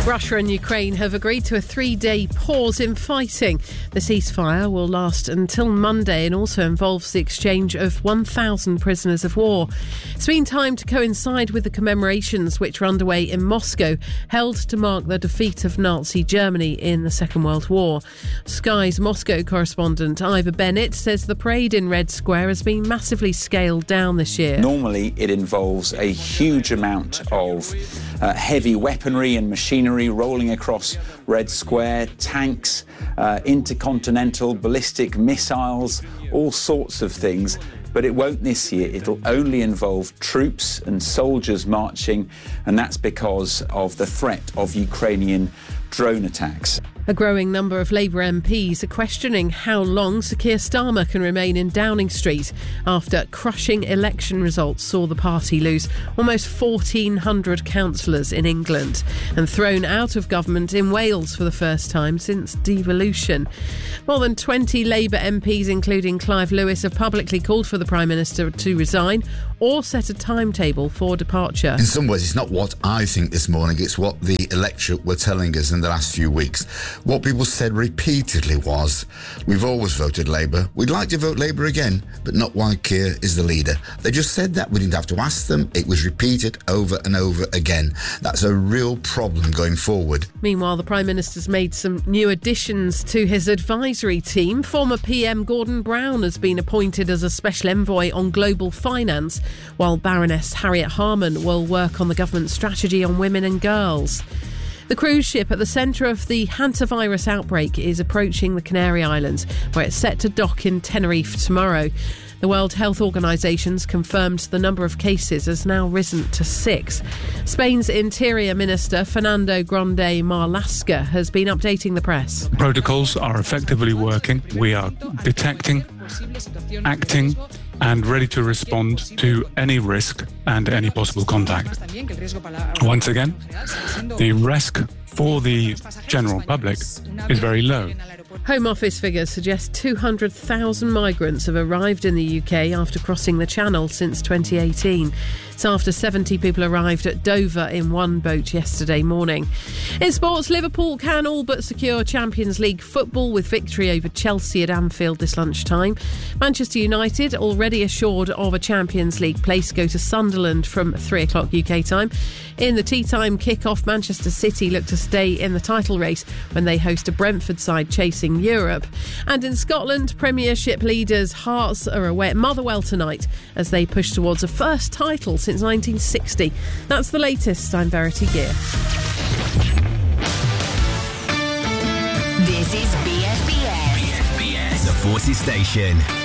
Russia and Ukraine have agreed to a 3-day pause in fighting. The ceasefire will last until Monday and also involves the exchange of 1,000 prisoners of war. It's been timed to coincide with the commemorations which are underway in Moscow, held to mark the defeat of Nazi Germany in the Second World War. Sky's Moscow correspondent Ivor Bennett says the parade in Red Square has been massively scaled down this year. Normally it involves a huge amount of heavy weaponry and machinery rolling across Red Square, tanks, intercontinental ballistic missiles, all sorts of things. But it won't this year. It'll only involve troops and soldiers marching, and that's because of the threat of Ukrainian drone attacks. A growing number of Labour MPs are questioning how long Sir Keir Starmer can remain in Downing Street after crushing election results saw the party lose almost 1,400 councillors in England and thrown out of government in Wales for the first time since devolution. More than 20 Labour MPs, including Clive Lewis, have publicly called for the Prime Minister to resign or set a timetable for departure. In some ways, it's not what I think this morning, it's what the electorate were telling us in the last few weeks. What people said repeatedly was, we've always voted Labour, we'd like to vote Labour again, but not while Keir is the leader. They just said that, we didn't have to ask them, it was repeated over and over again. That's a real problem going forward. Meanwhile, the Prime Minister's made some new additions to his advisory team. Former PM Gordon Brown has been appointed as a special envoy on global finance, while Baroness Harriet Harman will work on the government's strategy on women and girls. The cruise ship at the centre of the hantavirus outbreak is approaching the Canary Islands, where it's set to dock in Tenerife tomorrow. The World Health Organisation's confirmed the number of cases has now risen to 6. Spain's Interior Minister Fernando Grande Marlaska has been updating the press. Protocols are effectively working. We are detecting, acting and ready to respond to any risk and any possible contact. Once again, the risk for the general public is very low. Home Office figures suggest 200,000 migrants have arrived in the UK after crossing the Channel since 2018. It's after 70 people arrived at Dover in one boat yesterday morning. In sports, Liverpool can all but secure Champions League football with victory over Chelsea at Anfield this lunchtime. Manchester United, already assured of a Champions League place, go to Sunderland from 3 o'clock UK time. In the tea-time kick-off, Manchester City look to stay in the title race when they host a Brentford side chasing Europe. And in Scotland, Premiership leaders Hearts are away at Motherwell tonight as they push towards a first title since 1960. That's the latest. I'm Verity Gear. This is BFBS. The Forces Station.